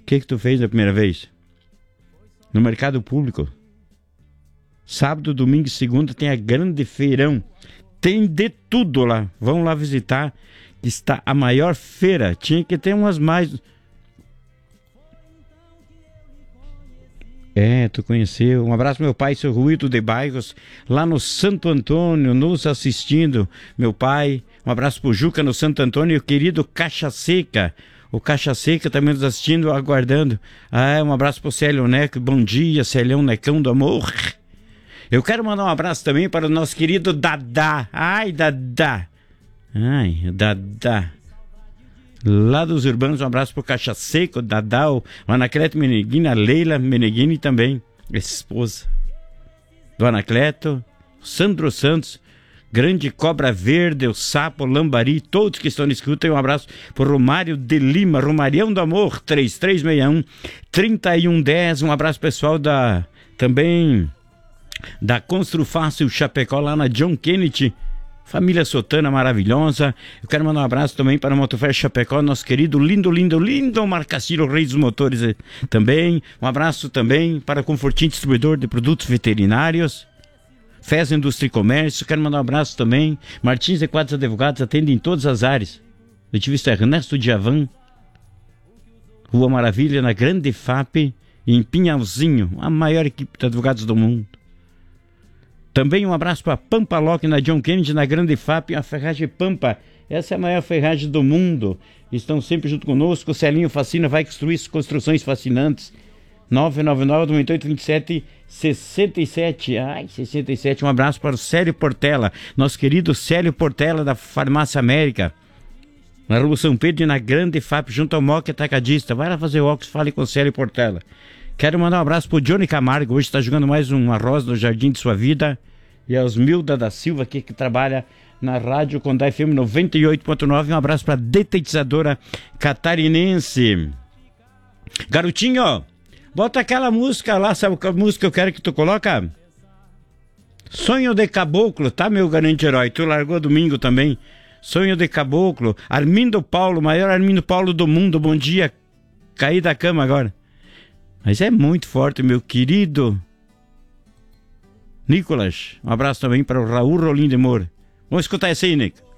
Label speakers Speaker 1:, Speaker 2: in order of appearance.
Speaker 1: que tu fez na primeira vez? No mercado público. Sábado, domingo e segunda tem a grande feirão. Tem de tudo lá. Vão lá visitar. Está a maior feira. Tinha que ter umas mais. Tu conheceu. Um abraço, meu pai, seu Ruído de Bairros, lá no Santo Antônio, nos assistindo. Meu pai. Um abraço pro Juca no Santo Antônio e o querido Caixa Seca. O Caixa Seca também nos assistindo, aguardando. Um abraço pro Célio Neco. Bom dia, Célio Necão do amor. Eu quero mandar um abraço também para o nosso querido Dadá. Dadá. Dadá. Lá dos Urbanos, um abraço pro Caixa Seco, Dadá, o Anacleto Meneghini, a Leila Meneghini também, esposa do Anacleto, Sandro Santos, Grande Cobra Verde, o Sapo, Lambari, todos que estão na escuta, e um abraço pro Romário de Lima, Romarião do Amor, 3361-3110, um abraço pessoal também da Construfácil Chapecó, lá na John Kennedy, família Sotana maravilhosa. Eu quero mandar um abraço também para o Motofer Chapecó, nosso querido lindo Marcaciro Reis dos Motores também. Um abraço também para o Confortinho Distribuidor de Produtos Veterinários, Fez Indústria e Comércio. Quero mandar um abraço também. Martins e Quadros Advogados atende em todas as áreas. Letivista Ernesto Diavan, Rua Maravilha, na Grande FAP, em Pinhalzinho, a maior equipe de advogados do mundo. Também um abraço para Pampa Lock na John Kennedy, na Grande FAP, a ferragem Pampa. Essa é a maior ferragem do mundo. Estão sempre junto conosco. O Celinho Fascina vai construir construções fascinantes. 999-9827-67. 67. Um abraço para o Célio Portela, nosso querido Célio Portela da Farmácia América. Na Rua São Pedro e na Grande FAP, junto ao Moca Atacadista. Vai lá fazer o óculos, fale com o Célio Portela. Quero mandar um abraço pro Johnny Camargo, hoje está jogando mais um arroz no Jardim de Sua Vida. E a Osmilda da Silva, aqui que trabalha na Rádio Condá FM 98.9. Um abraço para a detetizadora catarinense. Garotinho, bota aquela música lá, sabe qual música eu quero que tu coloca? Sonho de Caboclo, tá, meu grande herói? Tu largou domingo também. Sonho de Caboclo. Armindo Paulo, maior Armindo Paulo do mundo, bom dia. Caí da cama agora. Mas é muito forte, meu querido Nicolas. Um abraço também para o Raul Rolim de Moura. Vamos escutar esse aí, Nico.